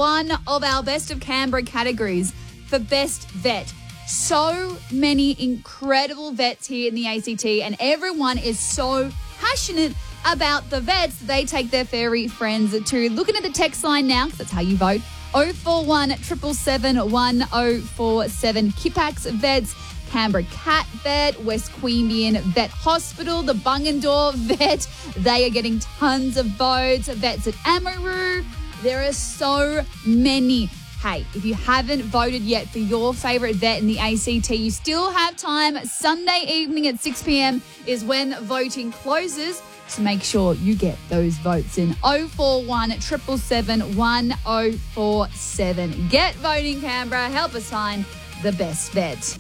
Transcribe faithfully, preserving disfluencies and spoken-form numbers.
one of our Best of Canberra categories for Best Vet. So many incredible vets here in the A C T, and everyone is so passionate about the vets. They take their furry friends to. Looking at the text line now, because that's how you vote. oh four one, seven seven seven, one oh four seven. Kipax Vets, Canberra Cat Vet, West Queanbeyan Vet Hospital, the Bungendore Vet. They are getting tons of votes. Vets at Amaroo. There are so many. Hey, if you haven't voted yet for your favourite vet in the A C T, you still have time. Sunday evening at six p.m. is when voting closes. So make sure you get those votes in. oh four one, seven seven seven, one oh four seven. Get voting, Canberra. Help us find the best vet.